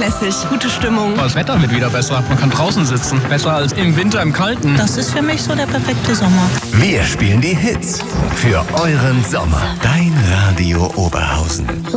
lässig, gute Stimmung. Das Wetter wird wieder besser. Man kann draußen sitzen. Besser als im Winter im Kalten. Das ist für mich so der perfekte Sommer. Wir spielen die Hits für euren Sommer. Dein Radio Oberhausen.